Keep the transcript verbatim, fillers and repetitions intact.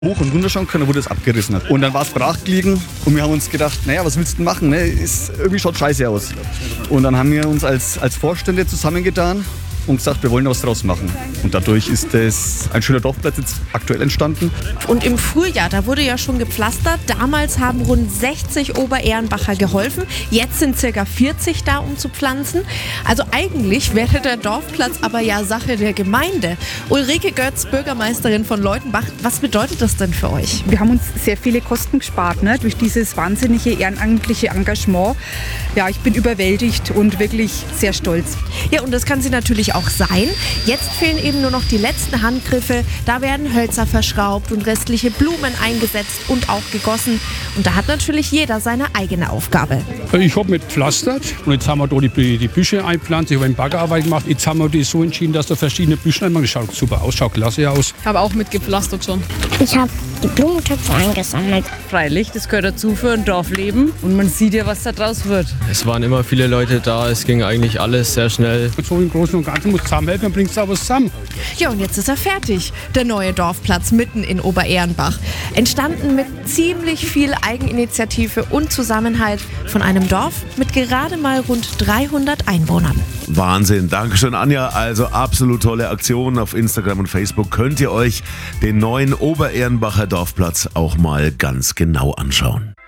hoch und runter schauen können, wo das abgerissen hat. Und dann war es brach gelegen und wir haben uns gedacht, naja, was willst du denn machen? Ne? Ist, irgendwie schaut scheiße aus. Und dann haben wir uns als, als Vorstände zusammengetan und gesagt, wir wollen was draus machen. Und dadurch ist es ein schöner Dorfplatz jetzt aktuell entstanden. Und im Frühjahr, da wurde ja schon gepflastert. Damals haben rund sechzig Oberehrenbacher geholfen. Jetzt sind ca. vierzig da, um zu pflanzen. Also eigentlich wäre der Dorfplatz aber ja Sache der Gemeinde. Ulrike Götz, Bürgermeisterin von Leutenbach, was bedeutet das denn für euch? Wir haben uns sehr viele Kosten gespart, ne, durch dieses wahnsinnige ehrenamtliche Engagement. Ja, ich bin überwältigt und wirklich sehr stolz. Ja, und das kann sie natürlich auch sein. Jetzt fehlen eben nur noch die letzten Handgriffe. Da werden Hölzer verschraubt und restliche Blumen eingesetzt und auch gegossen. Und da hat natürlich jeder seine eigene Aufgabe. Ich habe mit pflastert und jetzt haben wir da die, die Büsche einpflanzt. Ich habe eine Baggerarbeit gemacht. Jetzt haben wir die so entschieden, dass da verschiedene Büsche einmal schaut super aus, schaut klasse aus. Ich habe auch mit gepflastert schon. Ich habe die Blumentöpfe eingesammelt. Freilich, das gehört dazu für ein Dorfleben und man sieht ja, was da draus wird. Es waren immer viele Leute da, es ging eigentlich alles sehr schnell. So im Großen und Ganzen muss zusammenhelfen, dann bringt es auch was zusammen. Ja, und jetzt ist er fertig, der neue Dorfplatz mitten in Oberehrenbach. Entstanden mit ziemlich viel Eigeninitiative und Zusammenhalt von einem Dorf mit gerade mal rund dreihundert Einwohnern. Wahnsinn, Dankeschön Anja, also absolut tolle Aktion. Auf Instagram und Facebook könnt ihr euch den neuen Oberehrenbacher Dorfplatz auch mal ganz genau anschauen.